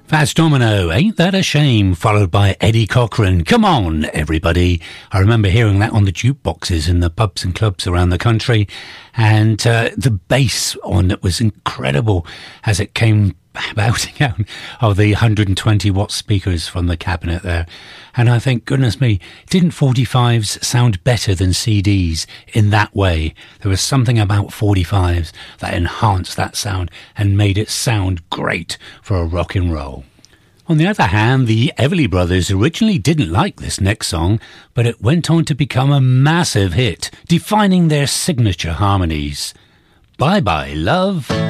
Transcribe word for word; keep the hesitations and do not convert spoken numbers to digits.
Fats Domino, Ain't That a Shame, followed by Eddie Cochran, Come On, Everybody. I remember hearing that on the jukeboxes in the pubs and clubs around the country, and uh, the bass on it was incredible as it came bouncing out of the one hundred twenty watt speakers from the cabinet there. And I think, goodness me, didn't forty-fives sound better than C Ds in that way? There was something about forty-fives that enhanced that sound and made it sound great for a rock and roll. On the other hand, the Everly Brothers originally didn't like this next song, but it went on to become a massive hit, defining their signature harmonies. Bye Bye Love.